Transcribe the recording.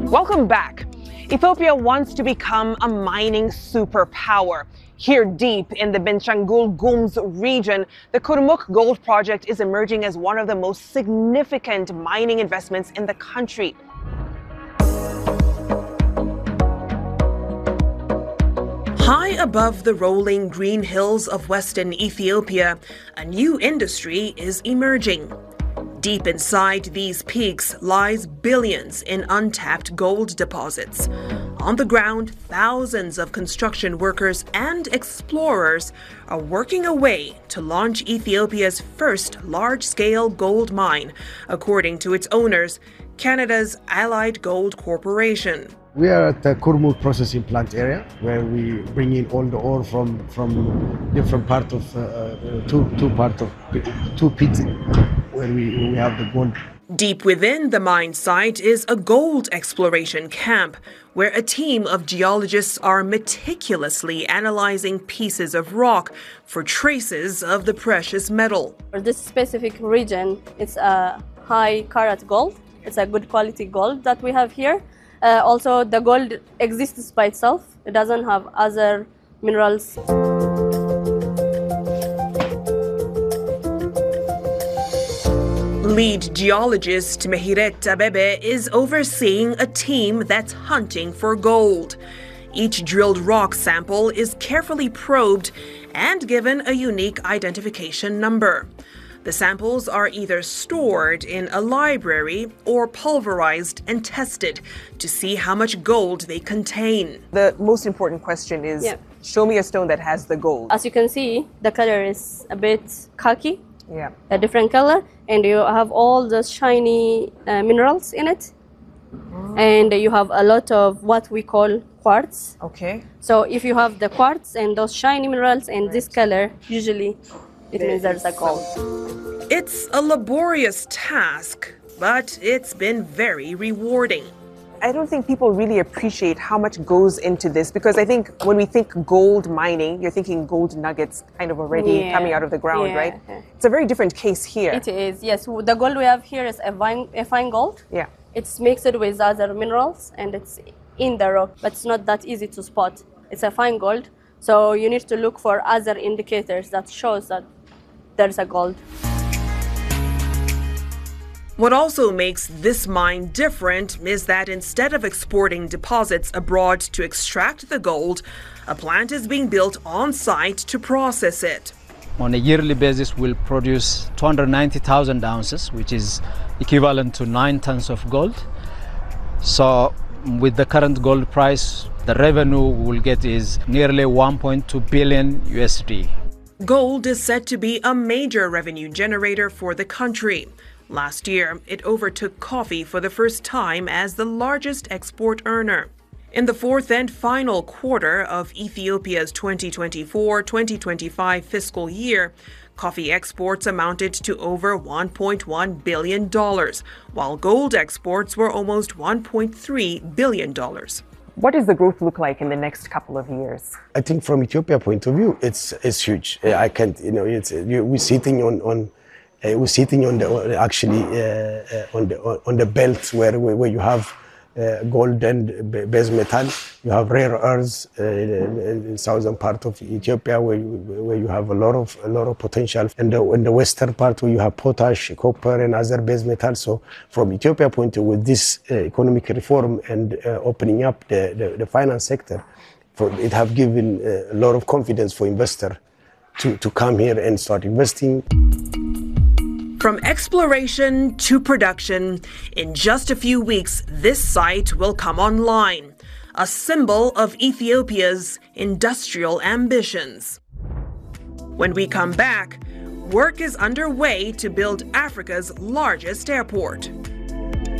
Welcome back. Ethiopia wants to become a mining superpower. Here deep in the Benishangul Gumuz region, the Kurmuk Gold Project is emerging as one of the most significant mining investments in the country. High above the rolling green hills of western Ethiopia, a new industry is emerging. Deep inside these peaks lies billions in untapped gold deposits. On the ground, thousands of construction workers and explorers are working away to launch Ethiopia's first large-scale gold mine, according to its owners, Canada's Allied Gold Corporation. We are at the Kurmuk processing plant area, where we bring in all the ore from different part of two pits where we have the gold. Deep within the mine site is a gold exploration camp, where a team of geologists are meticulously analyzing pieces of rock for traces of the precious metal. For this specific region, it's a high carat gold. It's a good quality gold that we have here. Also, the gold exists by itself. It doesn't have other minerals. Lead geologist Mehiret Abebe is overseeing a team that's hunting for gold. Each drilled rock sample is carefully probed and given a unique identification number. The samples are either stored in a library or pulverized and tested to see how much gold they contain. The most important question is, show me a stone that has the gold. As you can see, the color is a bit khaki, a different color, and you have all the shiny minerals in it. And you have a lot of what we call quartz. Okay. So if you have the quartz and those shiny minerals and this color, usually it means there's a gold. It's a laborious task, but it's been very rewarding. I don't think people really appreciate how much goes into this, because I think when we think gold mining, you're thinking gold nuggets kind of already coming out of the ground, right? It's a very different case here. It is, yes. The gold we have here is a fine gold. Yeah. It's mixed with other minerals and it's in the rock, but it's not that easy to spot. It's a fine gold, so you need to look for other indicators that shows that there's a gold. What also makes this mine different is that instead of exporting deposits abroad to extract the gold, a plant is being built on site to process it. On a yearly basis, we'll produce 290,000 ounces, which is equivalent to 9 tons of gold. So with the current gold price, the revenue we'll get is nearly 1.2 billion USD. Gold is said to be a major revenue generator for the country. Last year, it overtook coffee for the first time as the largest export earner. In the fourth and final quarter of Ethiopia's 2024-2025 fiscal year, coffee exports amounted to over $1.1 billion, while gold exports were almost $1.3 billion. What does the growth look like in the next couple of years? I think from Ethiopia point of view, it's huge. I can't, we're sitting on the belt where you have gold and base metal. You have rare earths in southern part of Ethiopia where you have a lot of potential, and in the western part where you have potash, copper, and other base metals. So from Ethiopia point of view, with this economic reform and opening up the finance sector, it have given a lot of confidence for investors to come here and start investing. From exploration to production, in just a few weeks, this site will come online, a symbol of Ethiopia's industrial ambitions. When we come back, work is underway to build Africa's largest airport.